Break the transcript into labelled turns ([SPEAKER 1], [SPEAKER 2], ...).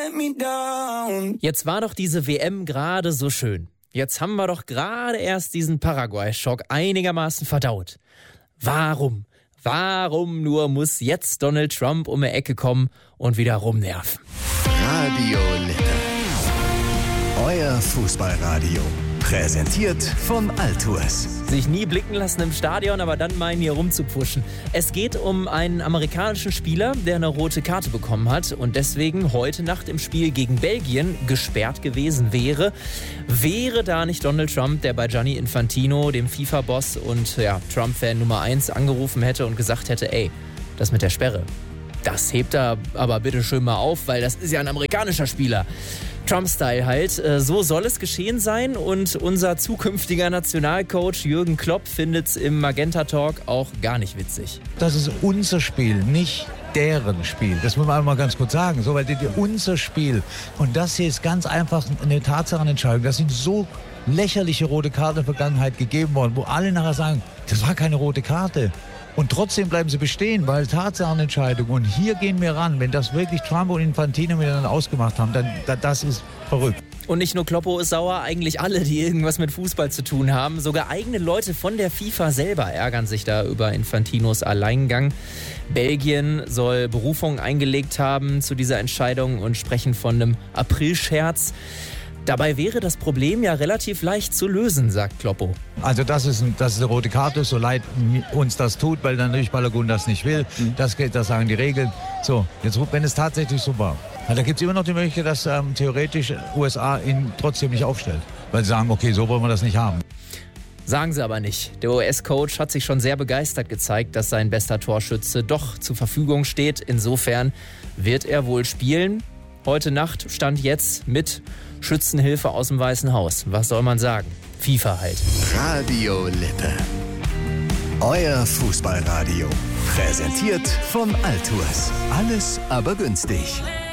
[SPEAKER 1] Jetzt war doch diese WM gerade so schön. Jetzt haben wir doch gerade erst diesen Paraguay-Schock einigermaßen verdaut. Warum nur muss jetzt Donald Trump um die Ecke kommen und wieder rumnerven?
[SPEAKER 2] Radio Lippe. Euer Fußballradio. Präsentiert von Altours.
[SPEAKER 1] Sich nie blicken lassen im Stadion, aber dann meinen, hier rumzupfuschen. Es geht um einen amerikanischen Spieler, der eine rote Karte bekommen hat und deswegen heute Nacht im Spiel gegen Belgien gesperrt gewesen wäre. Wäre da nicht Donald Trump, der bei Gianni Infantino, dem FIFA-Boss und Trump-Fan Nummer 1, angerufen hätte und gesagt hätte, ey, das mit der Sperre, das hebt er aber bitte schön mal auf, weil das ist ja ein amerikanischer Spieler. Trump-Style halt. So soll es geschehen sein und unser zukünftiger Nationalcoach Jürgen Klopp findet es im Magenta Talk auch gar nicht witzig.
[SPEAKER 3] Das ist unser Spiel, nicht deren Spiel. Das muss man einmal ganz kurz sagen. So, weil unser Spiel. Und das hier ist ganz einfach eine Tatsachenentscheidung. Das sind so lächerliche rote Karten in der Vergangenheit gegeben worden, wo alle nachher sagen, das war keine rote Karte. Und trotzdem bleiben sie bestehen, weil Tatsachenentscheidung. Und hier gehen wir ran. Wenn das wirklich Trump und Infantino miteinander ausgemacht haben, dann das ist verrückt.
[SPEAKER 1] Und nicht nur Kloppo ist sauer, eigentlich alle, die irgendwas mit Fußball zu tun haben. Sogar eigene Leute von der FIFA selber ärgern sich da über Infantinos Alleingang. Belgien soll Berufung eingelegt haben zu dieser Entscheidung und sprechen von einem Aprilscherz. Dabei wäre das Problem ja relativ leicht zu lösen, sagt Kloppo.
[SPEAKER 3] Also das ist eine rote Karte, so leid uns das tut, weil dann natürlich Balogun das nicht will. Das sagen die Regeln. So, jetzt wenn es tatsächlich so war. Da gibt es immer noch die Möglichkeit, dass theoretisch USA ihn trotzdem nicht aufstellt. Weil sie sagen, okay, so wollen wir das nicht haben.
[SPEAKER 1] Sagen sie aber nicht. Der US-Coach hat sich schon sehr begeistert gezeigt, dass sein bester Torschütze doch zur Verfügung steht. Insofern wird er wohl spielen. Heute Nacht stand jetzt mit Schützenhilfe aus dem Weißen Haus. Was soll man sagen? FIFA halt.
[SPEAKER 2] Radio Lippe. Euer Fußballradio. Präsentiert von Altours. Alles aber günstig.